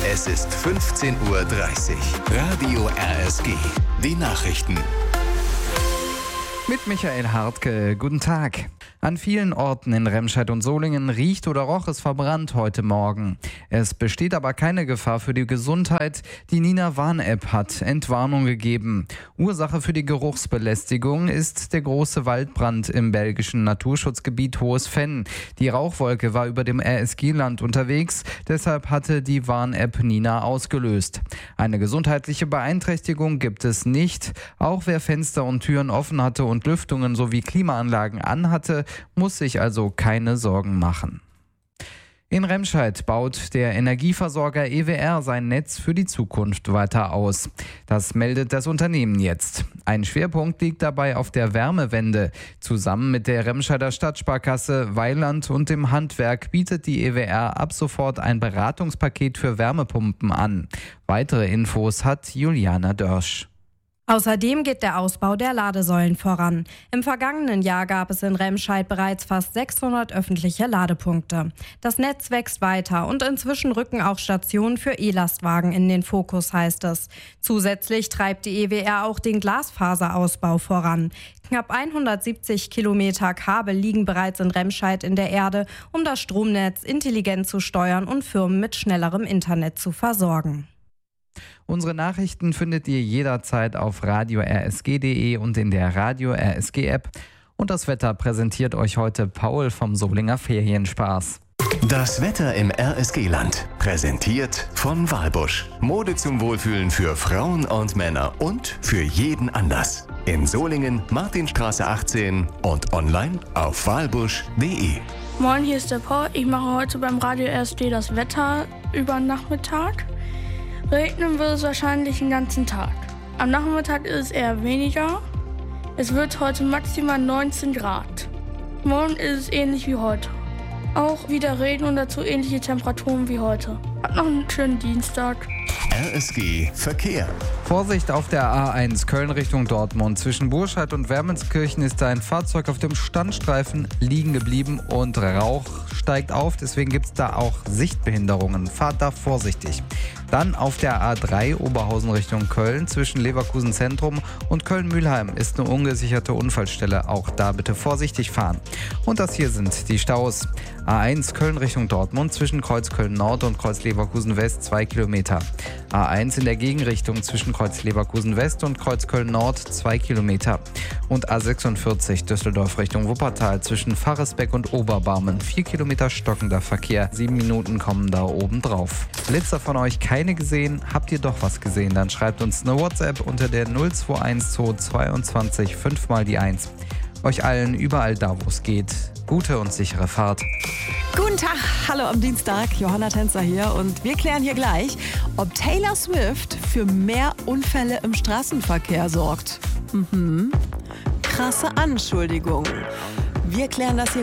Es ist 15:30 Uhr. Radio RSG. Die Nachrichten. Mit Michael Hartke, guten Tag. An vielen Orten in Remscheid und Solingen riecht oder roch es verbrannt heute Morgen. Es besteht aber keine Gefahr für die Gesundheit. Die Nina-Warn-App hat Entwarnung gegeben. Ursache für die Geruchsbelästigung ist der große Waldbrand im belgischen Naturschutzgebiet Hohes Venn. Die Rauchwolke war über dem RSG-Land unterwegs, deshalb hatte die Warn-App Nina ausgelöst. Eine gesundheitliche Beeinträchtigung gibt es nicht. Auch wer Fenster und Türen offen hatte und Lüftungen sowie Klimaanlagen anhatte, muss sich also keine Sorgen machen. In Remscheid baut der Energieversorger EWR sein Netz für die Zukunft weiter aus. Das meldet das Unternehmen jetzt. Ein Schwerpunkt liegt dabei auf der Wärmewende. Zusammen mit der Remscheider Stadtsparkasse, Weiland und dem Handwerk bietet die EWR ab sofort ein Beratungspaket für Wärmepumpen an. Weitere Infos hat Juliana Dörsch. Außerdem geht der Ausbau der Ladesäulen voran. Im vergangenen Jahr gab es in Remscheid bereits fast 600 öffentliche Ladepunkte. Das Netz wächst weiter und inzwischen rücken auch Stationen für E-Lastwagen in den Fokus, heißt es. Zusätzlich treibt die EWR auch den Glasfaserausbau voran. Knapp 170 Kilometer Kabel liegen bereits in Remscheid in der Erde, um das Stromnetz intelligent zu steuern und Firmen mit schnellerem Internet zu versorgen. Unsere Nachrichten findet ihr jederzeit auf radio-rsg.de und in der Radio RSG App. Und das Wetter präsentiert euch heute Paul vom Solinger Ferienspaß. Das Wetter im RSG-Land. Präsentiert von Walbusch. Mode zum Wohlfühlen für Frauen und Männer und für jeden Anlass. In Solingen, Martinstraße 18 und online auf walbusch.de. Moin, hier ist der Paul. Ich mache heute beim Radio RSG das Wetter über den Nachmittag. Regnen wird es wahrscheinlich den ganzen Tag. Am Nachmittag ist es eher weniger. Es wird heute maximal 19 Grad. Morgen ist es ähnlich wie heute. Auch wieder Regen und dazu ähnliche Temperaturen wie heute. Habt noch einen schönen Dienstag. RSG Verkehr. Vorsicht auf der A1 Köln Richtung Dortmund. Zwischen Burscheid und Wermelskirchen ist ein Fahrzeug auf dem Standstreifen liegen geblieben und Rauch steigt auf. Deswegen gibt es da auch Sichtbehinderungen. Fahrt da vorsichtig. Dann auf der A3 Oberhausen Richtung Köln zwischen Leverkusen Zentrum und Köln-Mühlheim ist eine ungesicherte Unfallstelle. Auch da bitte vorsichtig fahren. Und das hier sind die Staus. A1 Köln Richtung Dortmund zwischen Kreuz Köln Nord und Kreuz Leverkusen West 2 Kilometer. A1 in der Gegenrichtung zwischen Kreuz Leverkusen West und Kreuz Köln Nord 2 Kilometer. Und A46 Düsseldorf Richtung Wuppertal zwischen Faresbeck und Oberbarmen 4 Kilometer stockender Verkehr. 7 Minuten kommen da oben drauf. Blitzer von euch keine gesehen? Habt ihr doch was gesehen? Dann schreibt uns eine WhatsApp unter der 0212 22 5 mal die 1. Euch allen überall da, wo es geht, gute und sichere Fahrt. Guten Tag, hallo am Dienstag, Johanna Tänzer hier und wir klären hier gleich, ob Taylor Swift für mehr Unfälle im Straßenverkehr sorgt. Krasse Anschuldigung. Wir klären das hier